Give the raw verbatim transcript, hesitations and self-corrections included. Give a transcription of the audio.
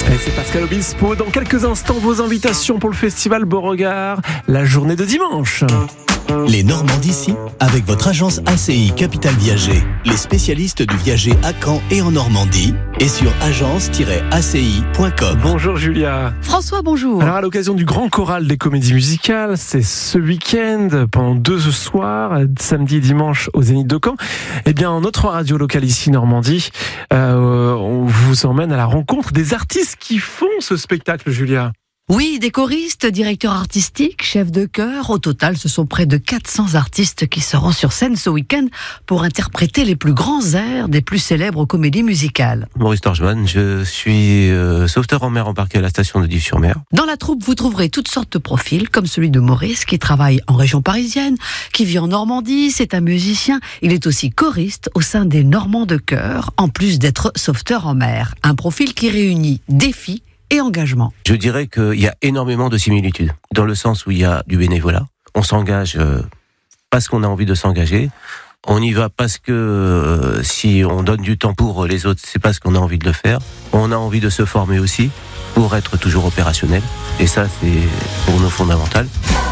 Et c'est Pascal Obispo. Dans quelques instants, vos invitations pour le festival Beauregard, la journée de dimanche. Les Normands d'ici, avec votre agence A C I Capital Viager, les spécialistes du viager à Caen et en Normandie, et sur agence tiret a c i point com. Bonjour Julia. François, bonjour. Alors à l'occasion du Grand Choral des comédies musicales, c'est ce week-end, pendant deux soirs, samedi et dimanche au Zénith de Caen. Eh bien, notre radio locale ici, Normandie, euh, on vous emmène à la rencontre des artistes qui font ce spectacle, Julia. Oui, des choristes, directeurs artistiques, chefs de chœur. Au total, ce sont près de quatre cents artistes qui seront sur scène ce week-end pour interpréter les plus grands airs des plus célèbres comédies musicales. Maurice Torgeman, je suis euh, sauveteur en mer embarqué à la station de Dives-sur-Mer. Dans la troupe, vous trouverez toutes sortes de profils, comme celui de Maurice, qui travaille en région parisienne, qui vit en Normandie. C'est un musicien. Il est aussi choriste au sein des Normands de chœur, en plus d'être sauveteur en mer. Un profil qui réunit défi et engagement. Je dirais qu'il y a énormément de similitudes, dans le sens où il y a du bénévolat. On s'engage euh, parce qu'on a envie de s'engager. On y va parce que euh, si on donne du temps pour les autres, c'est parce qu'on a envie de le faire. On a envie de se former aussi pour être toujours opérationnel. Et ça, c'est pour nous fondamental.